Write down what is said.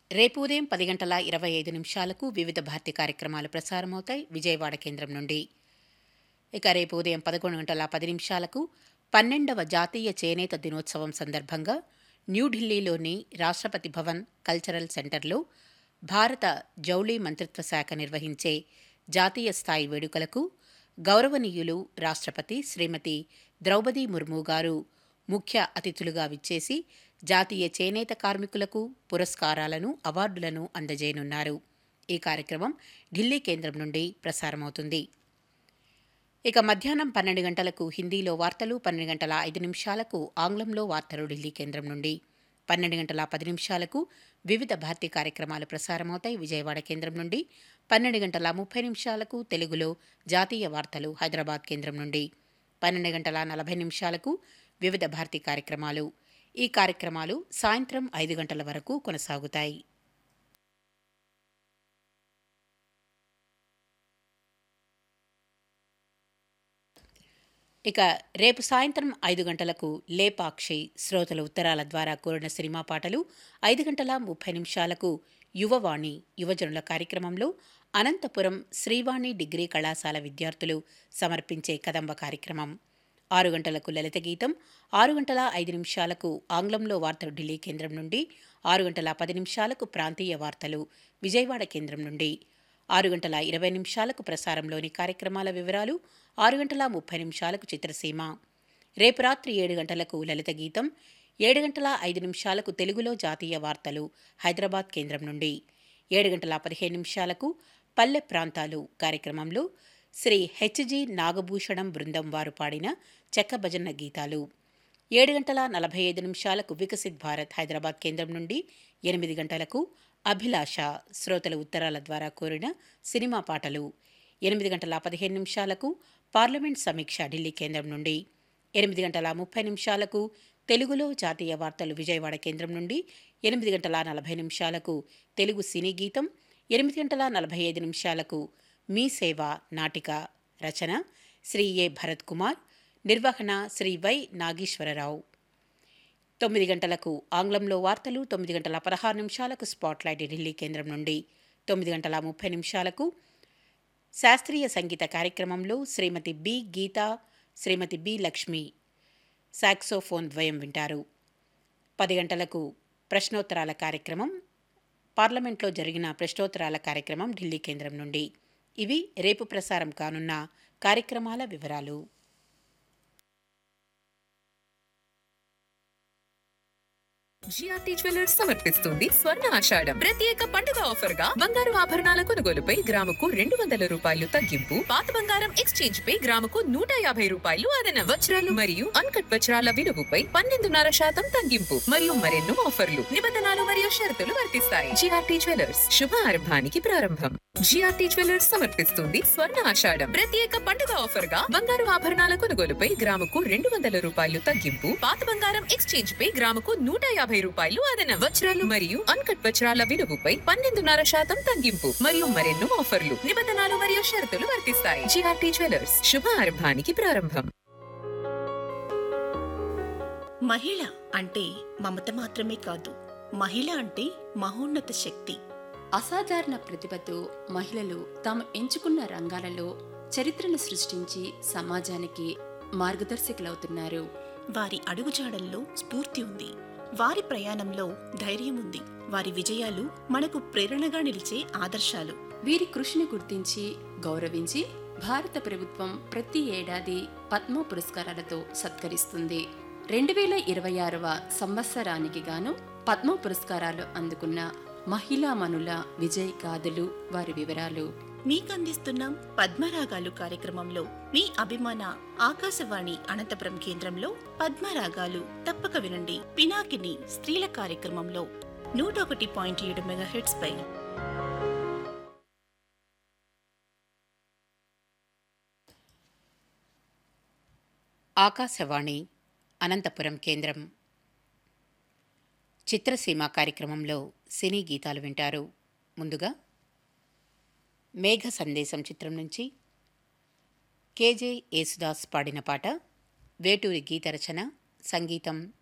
రేపు ఉదయం 10:25 వివిధ భారతి కార్యక్రమాలు ప్రసారమవుతాయి విజయవాడ కేంద్రం నుండి. ఇక రేపు ఉదయం 11:10 12వ జాతీయ చేనేత దినోత్సవం సందర్భంగా న్యూఢిల్లీలోని రాష్ట్రపతి భవన్ కల్చరల్ సెంటర్లో భారత జౌళి మంత్రిత్వ శాఖ నిర్వహించే జాతీయ స్థాయి వేడుకలకు గౌరవనీయులు రాష్ట్రపతి శ్రీమతి ద్రౌపది ముర్ము గారు ముఖ్య అతిథులుగా విచ్చేసి జాతీయ చేనేత కార్మికులకు పురస్కారాలను, అవార్డులను అందజేయనున్నారు. ఈ కార్యక్రమం ఢిల్లీ కేంద్రం నుండి ప్రసారమవుతుంది. ఇక మధ్యాహ్నం 12 గంటలకు హిందీలో వార్తలు, 12:05 ఆంగ్లంలో వార్తలు ఢిల్లీ కేంద్రం నుండి, 12:10 వివిధ భారతి కార్యక్రమాలు ప్రసారమవుతాయి విజయవాడ కేంద్రం నుండి, 12:30 తెలుగులో జాతీయ వార్తలు హైదరాబాద్ కేంద్రం నుండి, 12:40 వివిధ భారతి కార్యక్రమాలు. ఈ కార్యక్రమాలు సాయంత్రం 5 గంటల వరకు కొనసాగుతాయి. ఇక రేపు సాయంత్రం 5 గంటలకు లేపాక్షి శ్రోతల ఉత్తరాల ద్వారా కోరిన సినిమా పాటలు, 5:30 యువవాణి యువజనుల కార్యక్రమంలో అనంతపురం శ్రీవాణి డిగ్రీ కళాశాల విద్యార్థులు సమర్పించే కదంబ కార్యక్రమం, 6 గంటలకు లలిత గీతం, 6:05 ఆంగ్లంలో వార్తలు ఢిల్లీ కేంద్రం నుండి, 6:10 ప్రాంతీయ వార్తలు విజయవాడ కేంద్రం నుండి, 6:20 ప్రసారంలోని కార్యక్రమాల వివరాలు, 6:30 చిత్రసీమ. రేపు రాత్రి 7 గంటలకు లలిత గీతం, 7:05 తెలుగులో జాతీయ వార్తలు హైదరాబాద్ కేంద్రం నుండి, 7:15 పల్లె ప్రాంతాలు కార్యక్రమంలో శ్రీ హెచ్జి నాగభూషణం బృందం వారు పాడిన చెక్క భజన గీతాలు, 7:45 వికసిత్ భారత్ హైదరాబాద్ కేంద్రం నుండి, 8 గంటలకు అభిలాష శ్రోతల ఉత్తరాల ద్వారా కోరిన సినిమా పాటలు, 8:15 పార్లమెంట్ సమీక్ష ఢిల్లీ కేంద్రం నుండి, 8:30 తెలుగులో జాతీయ వార్తలు విజయవాడ కేంద్రం నుండి, 8:40 తెలుగు సినీ గీతం, 8:45 మీ సేవ నాటిక రచన శ్రీ ఏ భరత్ కుమార్, నిర్వహణ శ్రీ వై నాగేశ్వరరావు. 9 గంటలకు ఆంగ్లంలో వార్తలు, 9:16 స్పాట్లైట్ ఢిల్లీ కేంద్రం నుండి, 9:30 శాస్త్రీయ సంగీత కార్యక్రమంలో శ్రీమతి బి గీత, శ్రీమతి బి లక్ష్మి సాక్సోఫోన్ ద్వయం వింటారు. 10 గంటలకు ప్రశ్నోత్తరాల కార్యక్రమం, పార్లమెంట్లో జరిగిన ప్రశ్నోత్తరాల కార్యక్రమం ఢిల్లీ కేంద్రం నుండి. ఇవి రేపు ప్రసారం కానున్న కార్యక్రమాల వివరాలు. జిఆర్టీ జ్యువెలర్స్ సమర్పిస్తుంది స్వర్ణ ఆషాఢం ప్రత్యేక పండుగ ఆఫర్ గా బంగారు ఆభరణాల కొనుగోలుపై గ్రాముకు 200 రూపాయలు తగ్గింపు, పాత బంగారం ఎక్స్చేంజ్ పై గ్రాముకు 150 రూపాయలు అదన, వజ్రాలు మరియు అన్కట్ వజ్రాల విలువపై 12.5% తగ్గింపు మరియు మరెన్నో ఆఫర్లు, నిబంధనలు మరియు షరతులు వర్తిస్తాయి. జిఆర్టీ జ్యువెలర్స్ శుభారంభానికి ప్రారంభం. జిఆర్టీ జ్యువెలర్స్ సమర్పిస్తుంది స్వర్ణ ఆషాఢం ప్రత్యేక పండుగ ఆఫర్ గా బంగారు ఆభరణాల కొనుగోలుపై గ్రాముకు 200 రూపాయలు తగ్గింపు, పాత బంగారం ఎక్స్చేంజ్ పై గ్రాముకు 150 రూపాయలు అదన, వజ్రాలు మరియు అన్కట్ వజ్రాల విలువపై 12.5% తగ్గింపు మరియు మరెన్నో ఆఫర్లు, నిబంధనలు మరియు షరతులు వర్తిస్తాయి. జిఆర్టీ జ్యువెలర్స్ శుభారంభానికి ప్రారంభం. మహిళ అంటే మమత మాత్రమే కాదు, మహిళ అంటే మహోన్నత శక్తి. అసాధారణ ప్రతిభతో మహిళలు తాము ఎంచుకున్న రంగాలలో చరిత్రను సృష్టించి సమాజానికి మార్గదర్శకులవుతున్నారు. వారి అడుగుజాడల్లో స్ఫూర్తి ఉంది, వారి ప్రయాణంలో ధైర్యం ఉంది, వారి విజయాలు మనకు ప్రేరణగా నిలిచే ఆదర్శాలు. వీరి కృషిని గుర్తించి గౌరవించి భారత ప్రభుత్వం ప్రతి ఏడాది పద్మ పురస్కారాలతో సత్కరిస్తుంది. 2026వ సంవత్సరానికి గాను పద్మ పురస్కారాలు అందుకున్న మహిళామణుల విజయ్ గాథలు, వారి వివరాలు మీకందిస్తున్నాం పద్మరాగాలు కార్యక్రమంలో. మీ అభిమాన ఆకాశవాణి అనంతపురం కేంద్రంలో పద్మరాగాలు తప్పక వినండి. పినాకిని స్త్రీల కార్యక్రమంలో 101.7 మెగాహెర్ట్జ్ పై. ఆకాశవాణి అనంతపురం కేంద్రం. చిత్రసీమ కార్యక్రమంలో సినీ గీతాలు వింటారు. ముందుగా మేఘ సందేశం చిత్రం నుంచి కేజే యేసుదాస్ పాడిన పాట, వేటూరి గీత రచన, సంగీతం